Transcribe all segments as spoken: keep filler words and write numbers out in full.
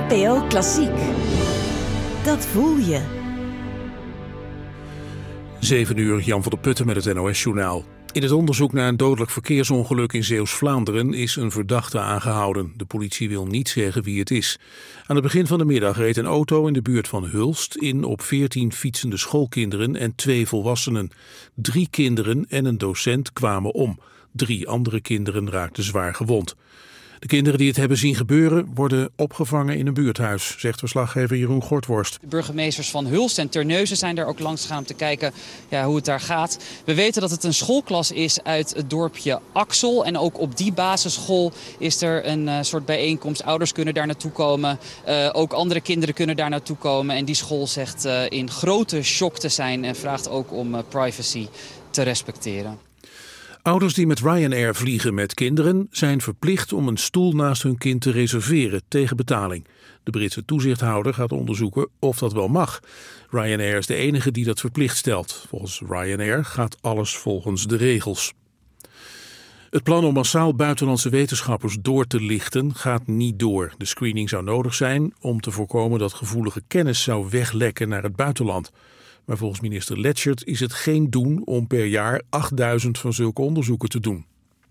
N P O Klassiek. Dat voel je. zeven uur, Jan van der Putten met het N O S-journaal. In het onderzoek naar een dodelijk verkeersongeluk in Zeeuws-Vlaanderen is een verdachte aangehouden. De politie wil niet zeggen wie het is. Aan het begin van de middag reed een auto in de buurt van Hulst in op veertien fietsende schoolkinderen en twee volwassenen. Drie kinderen en een docent kwamen om. Drie andere kinderen raakten zwaar gewond. De kinderen die het hebben zien gebeuren worden opgevangen in een buurthuis, zegt verslaggever Jeroen Gortworst. De burgemeesters van Hulst en Terneuzen zijn daar ook langs gegaan om te kijken ja, hoe het daar gaat. We weten dat het een schoolklas is uit het dorpje Axel. En ook op die basisschool is er een uh, soort bijeenkomst. Ouders kunnen daar naartoe komen. Uh, ook andere kinderen kunnen daar naartoe komen. En die school zegt uh, in grote shock te zijn en vraagt ook om uh, privacy te respecteren. Ouders die met Ryanair vliegen met kinderen zijn verplicht om een stoel naast hun kind te reserveren tegen betaling. De Britse toezichthouder gaat onderzoeken of dat wel mag. Ryanair is de enige die dat verplicht stelt. Volgens Ryanair gaat alles volgens de regels. Het plan om massaal buitenlandse wetenschappers door te lichten gaat niet door. De screening zou nodig zijn om te voorkomen dat gevoelige kennis zou weglekken naar het buitenland. Maar volgens minister Letchert is het geen doen om per jaar achtduizend van zulke onderzoeken te doen.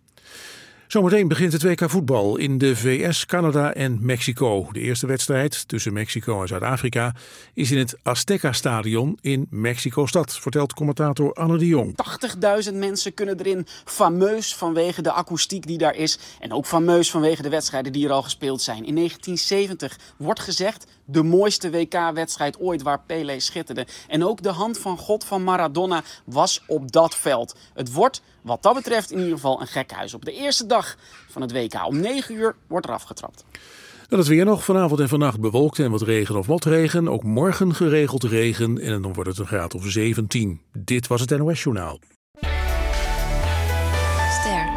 Zometeen begint het W K voetbal in de V S, Canada en Mexico. De eerste wedstrijd tussen Mexico en Zuid-Afrika is in het Azteca-stadion in Mexico-stad, vertelt commentator Anne de Jong. tachtigduizend mensen kunnen erin, fameus vanwege de akoestiek die daar is en ook fameus vanwege de wedstrijden die er al gespeeld zijn. In negentien zeventig wordt gezegd de mooiste W K-wedstrijd ooit waar Pelé schitterde. En ook de hand van God van Maradona was op dat veld. Het wordt wat dat betreft in ieder geval een gekhuis. Op de eerste dag van het W K om negen uur wordt er afgetrapt. Dan het weer nog. Vanavond en vannacht bewolkt en wat regen of motregen. Ook morgen geregeld regen en dan wordt het een graad of zeventien. Dit was het N O S-journaal. Ster.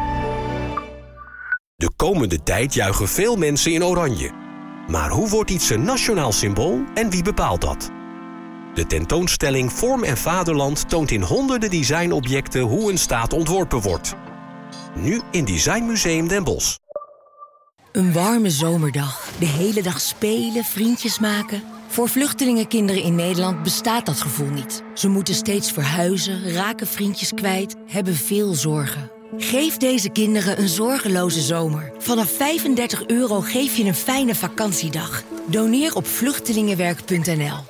De komende tijd juichen veel mensen in oranje. Maar hoe wordt iets een nationaal symbool en wie bepaalt dat? De tentoonstelling Vorm en Vaderland toont in honderden designobjecten hoe een staat ontworpen wordt. Nu in Designmuseum Den Bosch. Een warme zomerdag. De hele dag spelen, vriendjes maken. Voor vluchtelingenkinderen in Nederland bestaat dat gevoel niet. Ze moeten steeds verhuizen, raken vriendjes kwijt, hebben veel zorgen. Geef deze kinderen een zorgeloze zomer. Vanaf vijfendertig euro geef je een fijne vakantiedag. Doneer op vluchtelingenwerk punt n l.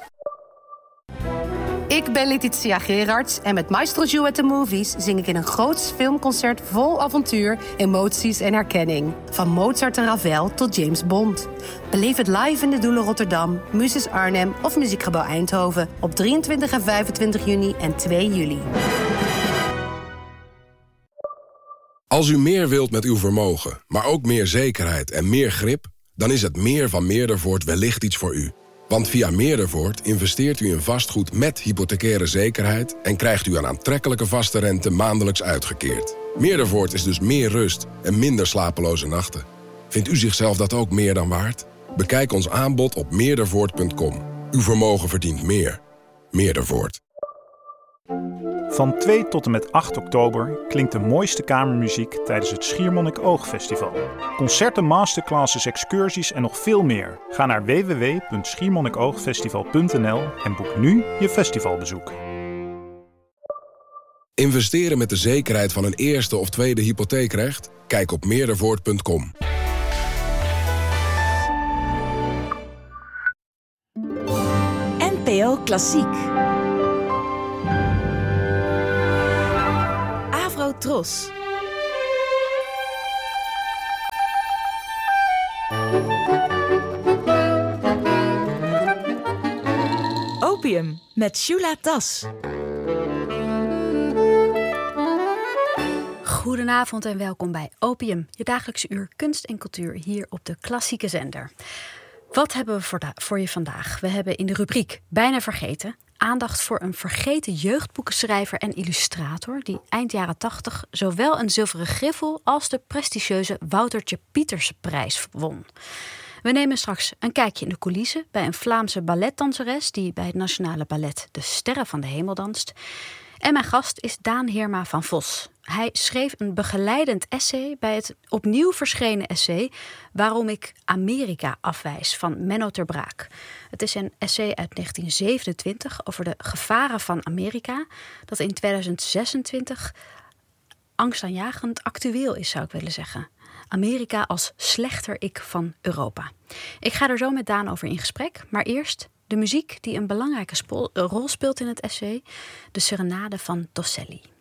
Ik ben Letitia Gerards en met Maestro Joe at the Movies zing ik in een groots filmconcert vol avontuur, emoties en herkenning. Van Mozart en Ravel tot James Bond. Beleef het live in de Doelen Rotterdam, Muses Arnhem of Muziekgebouw Eindhoven op drieëntwintig en vijfentwintig juni en twee juli. Als u meer wilt met uw vermogen, maar ook meer zekerheid en meer grip, dan is het meer van Meerdervoort wellicht iets voor u. Want via Meerdervoort investeert u in vastgoed met hypothecaire zekerheid en krijgt u een aantrekkelijke vaste rente maandelijks uitgekeerd. Meerdervoort is dus meer rust en minder slapeloze nachten. Vindt u zichzelf dat ook meer dan waard? Bekijk ons aanbod op meerdervoort punt com. Uw vermogen verdient meer. Meerdervoort. Van twee tot en met acht oktober klinkt de mooiste kamermuziek tijdens het Schiermonnik Oogfestival. Concerten, masterclasses, excursies en nog veel meer. Ga naar w w w punt schiermonnikoogfestival punt n l en boek nu je festivalbezoek. Investeren met de zekerheid van een eerste of tweede hypotheekrecht? Kijk op meerdervoort punt com. N P O Klassiek. Tros. Opium met Shula Tas. Goedenavond en welkom bij Opium, je dagelijkse uur kunst en cultuur hier op de klassieke zender. Wat hebben we voor, da- voor je vandaag? We hebben in de rubriek Bijna Vergeten aandacht voor een vergeten jeugdboekenschrijver en illustrator die eind jaren tachtig zowel een zilveren griffel als de prestigieuze Woutertje Pietersprijs won. We nemen straks een kijkje in de coulissen bij een Vlaamse balletdanseres die bij het Nationale Ballet de Sterren van de Hemel danst. En mijn gast is Daan Heerma van Vos. Hij schreef een begeleidend essay bij het opnieuw verschenen essay Waarom ik Amerika afwijs van Menno ter Braak. Het is een essay uit negentien zevenentwintig over de gevaren van Amerika, dat in tweeduizend zesentwintig angstaanjagend actueel is, zou ik willen zeggen. Amerika als slechter ik van Europa. Ik ga er zo met Daan over in gesprek, maar eerst de muziek die een belangrijke spo- rol speelt in het essay, de Serenade van Tosselli.